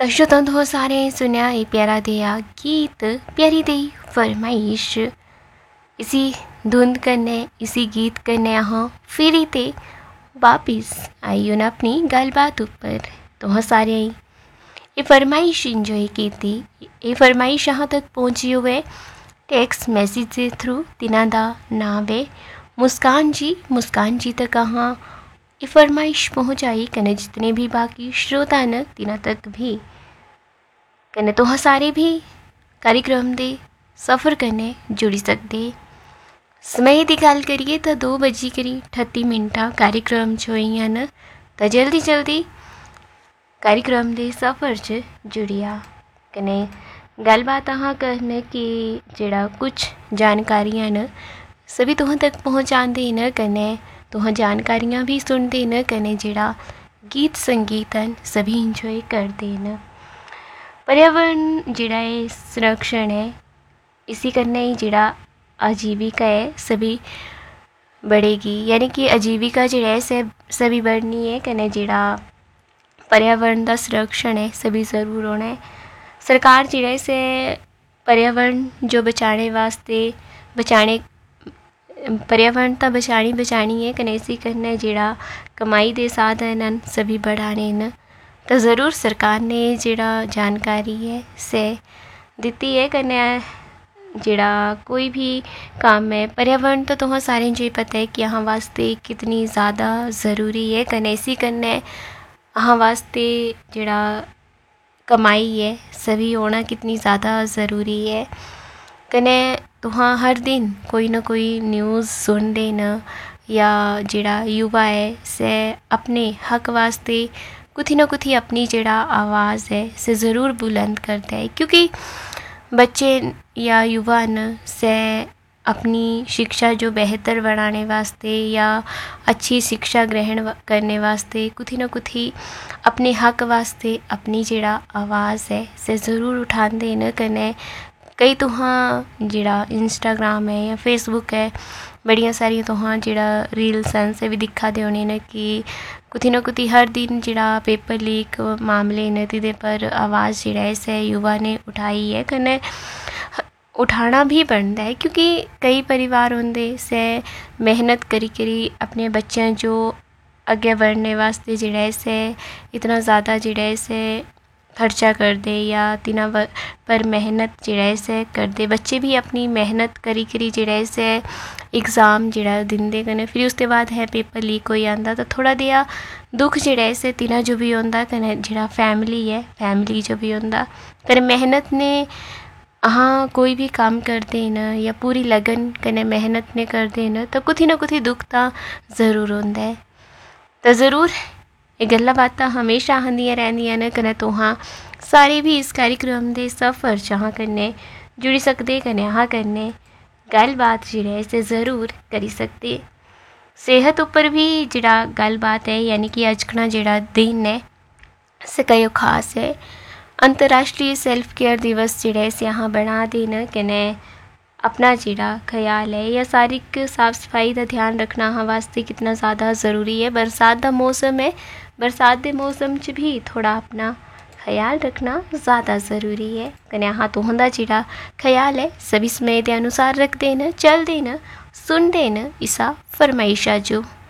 तशुतंद हो सारे सुनिया ये प्यारा दिया गीत प्यारी दी फरमाइश। इसी धुंध करने इसी गीत करने यहाँ फिरी ते वापिस आई हूँ अपनी गलबात ऊपर। तो हाँ सारे ये फरमाइश इंजॉय की थी। ये फरमाइश यहाँ तक पहुँची हुए टेक्स्ट मैसेज के थ्रू। तिना दा नाम है मुस्कान जी तक कहाँ ये फरमाइश पहुँचाई कने जितने भी बाकी श्रोता न तिना तक भी कने तो सारे भी कार्यक्रम दे सफ़र करने जुड़ी सकते। समय की गल करिए तो 2:38 कार्यक्रम जो न तो जल्दी कार्यक्रम दे सफ़र च जुड़िया कने गलबात अहाँ करने कि जेड़ा कुछ जानकारियाँ न सभी तुहां तक पहुँचाते न कने तुहां जानकारियाँ भी सुनते न कने जेड़ा गीत संगीतन सभी इंजॉय करते न। पर्यावरण जेड़ा है संरक्षण है इसी करने ही जेड़ा आजीविका है सभी बढ़ेगी, यानी कि आजीविका जेड़ा है सभी बढ़नी है कने जेड़ा पर्यावरण का संरक्षण है सभी ज़रूर होना है। सरकार जेड़ा से पर्यावरण जो पर्यावरण तो बचानी है कने इसी करने जेड़ा कमाई दे साधन सभी बढ़ाने न तो ज़रूर सरकार ने जेड़ा जानकारी है से दिती है कने जेड़ा कोई भी काम है पर्यावरण तो तुहां सारे जो पता है कि यहाँ वास्ते कितनी ज़्यादा ज़रूरी है कने इसी करने यहाँ वास्ते जेड़ा कमाई है सभी होना कितनी ज़्यादा ज़रूरी है कने तुहां हर दिन कोई ना कोई न्यूज़ सुन देना या जेड़ा युवा है से अपने हक वास्ते कुछ ना कुछ अपनी जेड़ा आवाज़ है से ज़रूर बुलंद करता है, क्योंकि बच्चे या युवा न से अपनी शिक्षा जो बेहतर बनाने वास्ते या अच्छी शिक्षा ग्रहण करने वास्ते कुछ ना कुछ अपने हक वास्ते अपनी जेड़ा आवाज़ है से ज़रूर उठाते न कने कई तुहां जेड़ा इंस्टाग्राम है या फेसबुक है बड़िया सारिया तुहां जेड़ा रील्स से भी दिखा दे होने न कि कुछ ना कुछ हर दिन जेड़ा पेपर लीक मामले न तिदे पर आवाज़ जेड़ा है से युवा ने उठाई है कने उठाना भी बनता है, क्योंकि कई परिवार होंदे से मेहनत करी अपने बच्चों जो अगे बढ़ने वास्ते जेड़ा है से इतना ज़्यादा जेड़ा है से खर्चा कर दे या तिना पर मेहनत जेड़ा है से कर दे। बच्चे भी अपनी मेहनत करी जेड़ा है से एग्ज़ाम जेड़ा दिंदे कने फिर उसके बाद है पेपर लीक हो जाता तो थोड़ा दिया दुख जेड़ा है से तिना जो भी होंदा कने जेड़ा फैमिली जो भी होंदा कने मेहनत ने हाँ कोई भी काम करते न या पूरी लगन कने मेहनत ने करते न तो कुछ ना कुछ दुख तो ज़रूर होंदा है। तो ज़रूर ये गल्लां बातां हमेशा आंदियां रहिंदियां न कने तुहां सारे भी इस कार्यक्रम दे सफ़र चाह कन्ने जुड़ी सकते कने हाँ कन्ने गलबात जेह्ड़ा इसे ज़रूर करी सकते। सेहत उपर भी जेह्ड़ा गलबात है यानी कि अजकना जेह्ड़ा दिन है से कयो खास है। अंतर्राष्ट्रीय सेल्फ केयर दिवस जेह्ड़ा इसे यहाँ बना देन कने अपना जेह्ड़ा ख्याल है या शारीरिक साफ सफाई का ध्यान रखना हाँ वास्ते कितना ज़्यादा ज़रूरी है। बरसात का मौसम है, बरसात के मौसम च भी थोड़ा अपना ख्याल रखना ज़्यादा ज़रूरी है कने हाँ तुहां जेह्ड़ा ख्याल है सभी समय के अनुसार रख देना चल देना सुन देना इसा फरमाइशा जो।